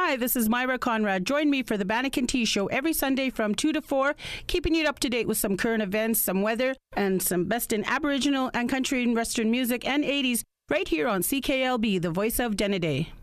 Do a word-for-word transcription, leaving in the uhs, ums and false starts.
Hi, this is Myra Conrad. Join me for the Banneker Tea Show every Sunday from two to four, keeping you up to date with some current events, some weather, and some best in Aboriginal and country and Western music and eighties right here on C K L B, the voice of Denneday.